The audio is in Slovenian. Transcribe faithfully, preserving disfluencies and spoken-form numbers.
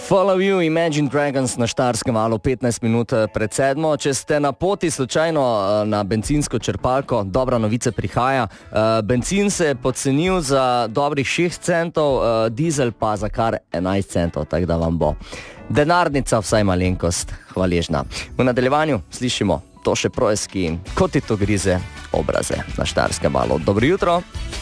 Follow You, Imagine Dragons na Štajerskem valu petnajst minut pred sedmo. Če ste na poti slučajno na bencinsko črpalko, dobra novica prihaja. Benzin se je pocenil za dobrih šest centov, dizel pa za kar enajst centov, tako da vam bo denarnica vsaj malenkost hvaležna. V nadaljevanju slišimo Toše Projski, Ko ti to grize obraze na Štajerskem valu. Dobro jutro.